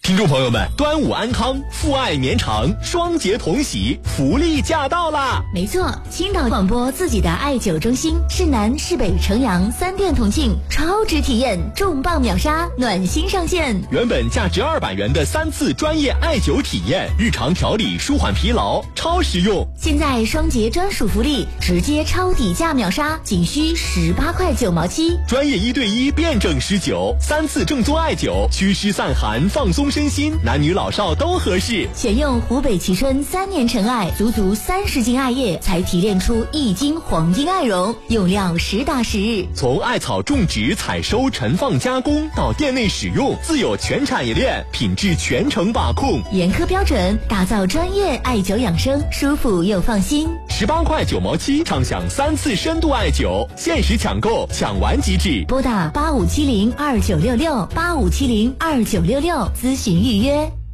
听众朋友们，端午安康，父爱绵长，双节同喜，福利驾到啦！ 没错，青岛广播自己的艾灸中心，市南、市北、城阳3店同庆，超值体验，重磅秒杀，暖心上线。 原本价值200元的3次专业艾灸体验，日常调理舒缓疲劳，超实用。 现在双节专属福利，直接超底价秒杀，仅需18块9毛7。 专业1对1辩证施灸，3次正宗艾灸，祛湿散寒，放松身心，男女老少都合适。 选用湖北蕲春3年陈艾，足足30斤艾叶才提炼出1斤黄金艾绒，用料实打实。 从艾草种植、采收、陈放、加工到店内使用，自有全产业链，品质全程把控， 严苛标准，打造专业艾灸养生，舒服又放心。 18块9毛7，畅享3次深度艾灸，限时抢购，抢完即止。 拨打85702966，85702966咨询预约。